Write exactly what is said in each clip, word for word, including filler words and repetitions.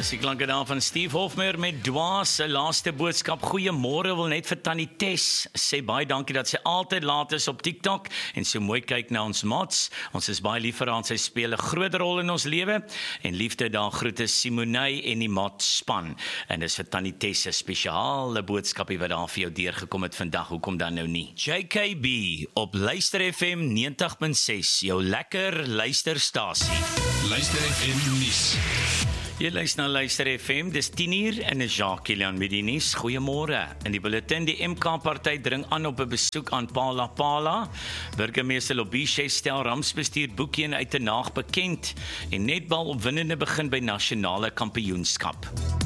Dis die klanke daar van Steve Hofmeyer met Dwaas, sy laaste boodskap. Goeiemôre, wil net vir Tannie Tess sê baie dankie dat sy altyd laat is op TikTok en so mooi kyk na ons mats. Ons is baie lief vir haar, sy speel 'n groot rol in ons lewe. En liefde daar groete Simonei en die mat span. En dis vir Tannie Tess 'n spesiale boodskapie wat daar vir jou deurgekom het vandag. Hoekom dan nou nie? J K B op Luister F M negentig punt ses, jou lekker luisterstasie. Luister F M nuus. Jy luister na Luister F M, dis tien uur en is Jacques Kilian met die nuus. Goeiemôre. In die bulletin, die M K-party dring aan op 'n besoek aan Pala Pala. Burgemeester Lobishe stel rampsbestuur boekien uit 'n naag bekend en netbal opwindende begin by nasionale kampioenskap.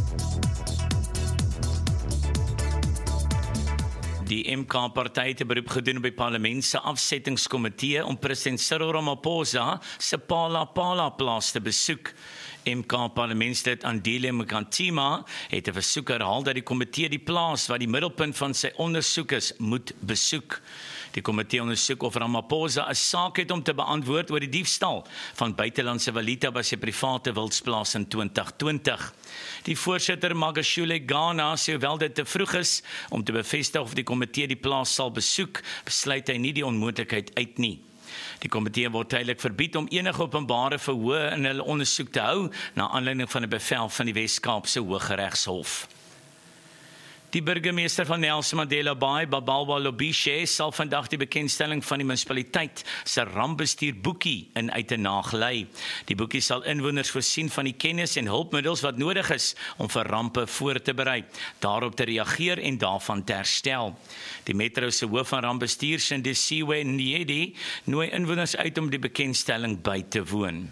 Die M K-party het 'n beroep gedoen op die parlement se afsettingskomitee om president Cyril Ramaphosa se Pala Pala plaas te besoek. M K-parlementslid Andile Mkantima het 'n versoek herhaal dat die komitee die plaas wat die middelpunt van sy ondersoek is, moet besoek. Die komitee ondersoek of Ramaphosa 'n saak het om te beantwoord oor die diefstal van buitelandse valuta by sy private wildsplaas in twintig twintig. Die voorsitter Magashule Ghana sê hoewel dit te vroeg is om te bevestig of die komitee die plaas sal besoek, besluit hy nie die onmoontlikheid uit nie. Die komitee word tydelik verbied om enige openbare verhoor in hulle ondersoek te hou na aanleiding van 'n bevel van die Wes-Kaapse Hooggeregshof. Die burgemeester van Nelson Mandela Bay, Babalwa Lobishe, sal vandag die bekendstelling van die munisipaliteit se rampbestuur boekie in Uitenaag lei. Die boekie sal inwoners voorsien van die kennis en hulpmiddels wat nodig is om vir rampe voor te berei, daarop te reageer en daarvan te herstel. Die metro se hoof van rampbestuur, Sindisiwe Nyedi, nooi inwoners uit om die bekendstelling by te woon.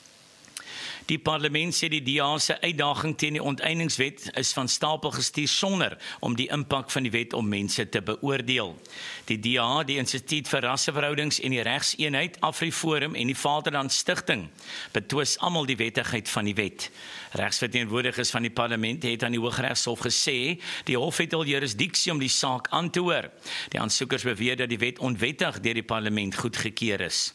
Die parlement sê die D A se uitdaging teen die onteieningswet is van stapel gestuur sonder om die impak van die wet om mense te beoordeel. Die D A, die Instituut vir Rasseverhoudings en die Regseenheid, AfriForum en die Vaderland Stichting betwis almal die wettigheid van die wet. Regsverteenwoordigers van die parlement het aan die Hooggeregshof gesê die hof het al jurisdiksie om die saak aan te hoor. Die aansoekers beweer dat die wet onwettig deur die parlement goedgekeur is.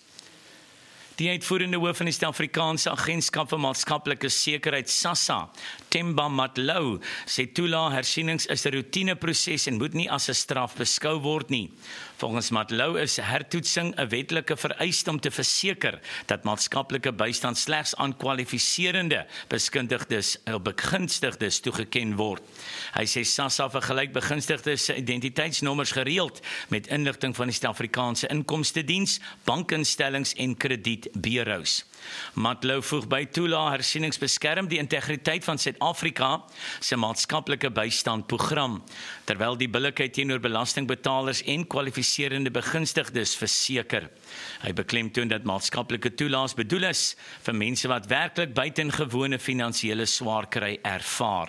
Die uitvoerende hoof van die Suid-Afrikaanse Agentskap vir Maatskaplike Sekerheid, SASSA, Themba Matlou, sê toelae hersienings is 'n roetineproses en moet nie as 'n straf beskou word nie. Volgens Matlou is hertoetsing 'n wetlike vereiste om te verseker dat maatskaplike bystand slegs aan kwalifiserende beskundigdes of begunstigdes toegeken word. Hy sê SASSA vergelyk begunstigdes se identiteitsnommers gereeld met inligting van die Suid-Afrikaanse Inkomstediens, bankinstellings en kredietbureaus. Matlou voeg by toelae hersienings beskerm die integriteit van Suid-Afrika se maatskaplike bystandprogram, terwyl die billikheid teenoor belastingbetalers en kwalifiserende begunstigdes verseker. Hy beklemtoon dat maatskaplike toelaas bedoel is vir mense wat werklik buitengewone finansiële swaar kry ervaar.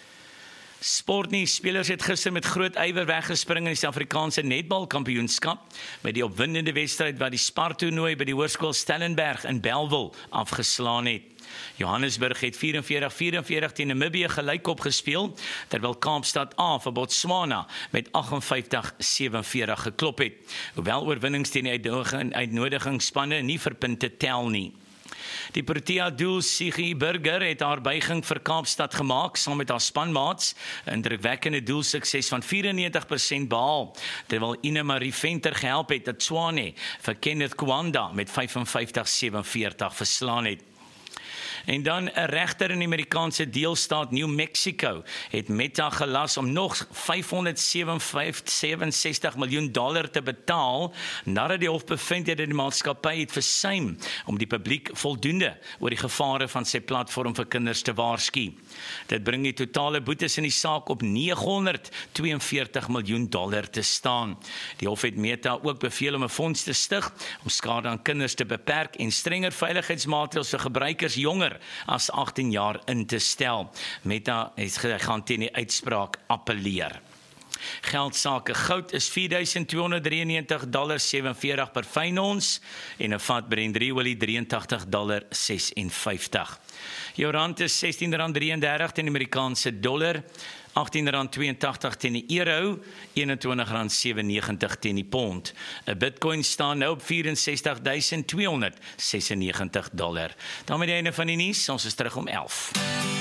Sportnuus, spelers het gister met groot ywer weggespring in die Suid-Afrikaanse netbalkampioenskap met die opwindende wedstryd wat die Spartoernooi by die Hoërskool Stellenberg in Bellville afgeslaan het. Johannesburg het vyf-en-veertig vyf-en-veertig teen Namibië gelykop gespeel, terwyl Kaapstad A vir Botswana met agt-en-vyftig sewe-en-veertig geklop het, hoewel oorwinnings teen die uitnodigingsspanne nie vir punte tel nie. Die Protea doel Siggy Burger het haar buiging vir Kaapstad gemaak saam met haar spanmaats, 'n indrukwekkende doelsukses van vyf-en-negentig persent behaal, terwyl Ina Marie Venter gehelp het dat Tswane vir Kenneth Kwanda met vyf-en-vyftig sewe-en-veertig verslaan het. En dan 'n regter in die Amerikaanse deelstaat New Mexico het Meta gelas om nog vyfhonderdsewenvyftig miljoen dollar te betaal nadat die hof bevind het dat die maatskappy het versuim om die publiek voldoende oor die gevare van sy platform vir kinders te waarsku. Dit bring die totale boetes in die saak op negenhonderdtweeënveertig miljoen dollar te staan. Die hof het Meta ook beveel om 'n fonds te stig om skade aan kinders te beperk en strenger veiligheidsmaatreëls vir gebruikers jonger as agttien jaar in te stel. Meta het gaan teen die uitspraak appeleer. Geldsake goud is vier duisend tweehonderd drieënnegentig komma sewenveertig dollar per fyn ons en 'n vat Brent olie drieëntagtig komma vyfenvyftig dollar. Jou rand is sestien rand drieëndertig teen die Amerikaanse dollar, agttien rand tweeëntagtig teen die euro, eenentwintig rand sewennegentig teen die pond. 'n Bitcoin staan nou op vyf-en-sestig duisend tweehonderd sesennegentig dollar. Dan met die einde van die nuus, ons is terug om elf.